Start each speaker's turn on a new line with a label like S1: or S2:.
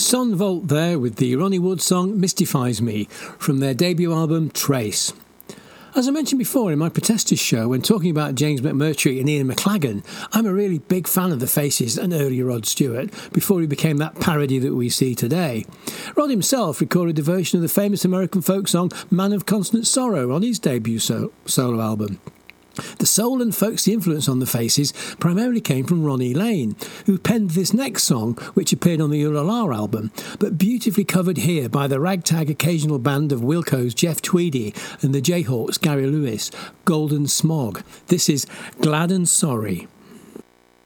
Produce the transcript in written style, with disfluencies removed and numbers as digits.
S1: Son Volt there with the Ronnie Wood song Mystifies Me from their debut album Trace. As I mentioned before in my Protesters show when talking about James McMurtry and Ian McLagan, I'm a really big fan of the Faces and early Rod Stewart before he became that parody that we see today. Rod himself recorded a version of the famous American folk song Man of Constant Sorrow on his debut solo album. The soul and folksy influence on the Faces primarily came from Ronnie Lane, who penned this next song, which appeared on the Ooh La La album, but beautifully covered here by the ragtag occasional band of Wilco's Jeff Tweedy and the Jayhawks' Gary Lewis, Golden Smog. This is Glad and Sorry.